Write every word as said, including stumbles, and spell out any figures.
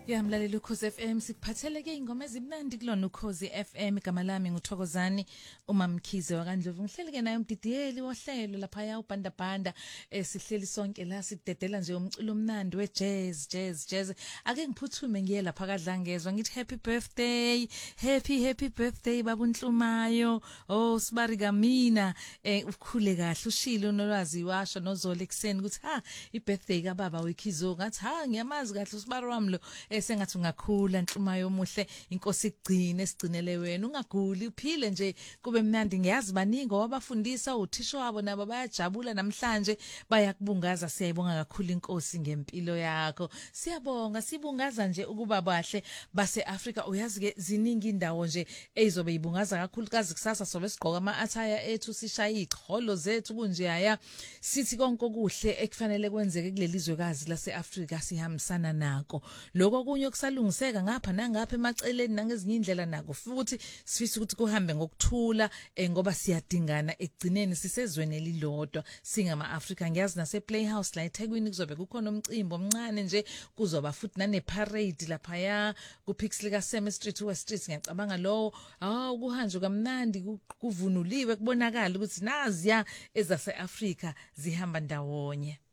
Ya mlaleli Ukhozi F M sikuphatheleke ingoma ezimnandi kulona Ukhozi F M igama lami nguThokozani uMamkhize waKandlovu ngihleleke naye umdidiyeli wohlelo lapha ya ubanda banda esihleli sonke la sidedela nje umculo omnandi wejazz jazz jazz ake ngiphuthume ngiye lapha kaDlangezwa ngithi happy birthday happy happy birthday babuNhlumayo oh sibari kamina eh ukhule kahle ushilo nolwazi washo nozole ekseni ukuthi ha ibirthday kaBaba weKhizo ngathi ha ngiyamazi kahle usibari wami lo esengathi ungakhula Nhlumayo omuhle inkosi igcine sigcinele wena ungaguli uphile nje kube mnandi ngiyazi baningi wabafundisa uthisha wabo nabo bayajabula namhlanje bayakubungaza siyayibonga kakhulu inkosi ngempilo yakho siyabonga sibungaza nje ukuba bahle base Africa uyazi ke ziningi indawo nje ezizobe ibungaza kakhulu kazi kusasa sobe sigqoka ama attire ethu sishaya iqholo zethu kunje haya sithi konke okuhle ekufanele kwenzeke kulelizwe kazi lase Africa sihambisana nako lokho kunye okusalungiseka ngapha nangapha emaceleni nangezinye indlela nako futhi sifisa ukuthi kuhambe ngokuthula ngoba siyadingana ekugcineni sisezweni elilodwa singama Africa ngiyazi nase Playhouse la eThekwini kuzobe kukhona umcimbi omncane nje kuzoba futhi nane parade lapha ya ku Pixley ka Seme Street West Street ngiyacabanga lo ah ukuhanjwa kamnandi kuvunuliwe kubonakala ukuthi naziya ezase Africa zihamba ndawonye.